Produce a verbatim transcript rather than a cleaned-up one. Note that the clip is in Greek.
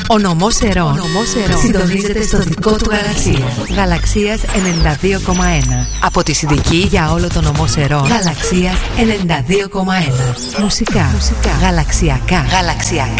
Ο νομός Ερών συντονίζεται στο δικό του γαλαξία. Γαλαξίας ενενήντα δύο κόμμα ένα. Από τη Συνδική για όλο το νομό Ερών. Γαλαξίας ενενήντα δύο κόμμα ένα. Μουσικά. Μουσικά. Γαλαξιακά. Γαλαξιακά.